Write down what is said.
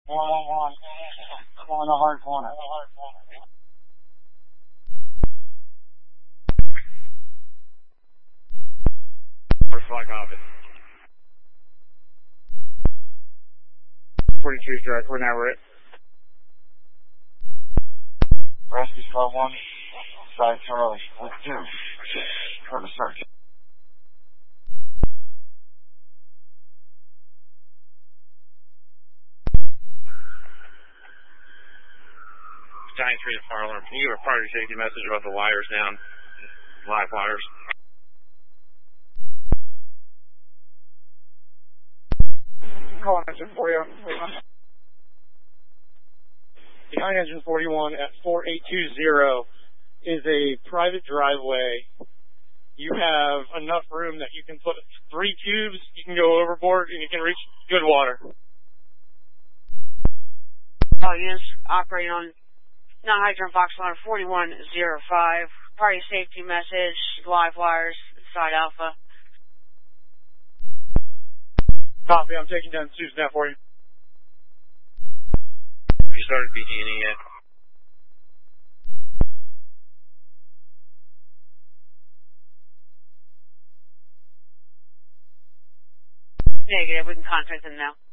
111. On the hard corner. First flight copy. 42's direct. We're now at Rescue Squad 1. Side Charlie. Let's do. For the search. Giant 3 to fire alarm. Can you give a priority safety message about the wires down? Live wires. Call engine for you. Behind engine 41 at 4820 is a private driveway. You have enough room that you can put 3 tubes, you can go overboard, and you can reach good water. Units operating on non-hydrant Foxtrot 4105. Party safety message, live wires, side Alpha. Copy, I'm taking down Susan now for you. Have you started BG&E yet? Negative, we can contact them now.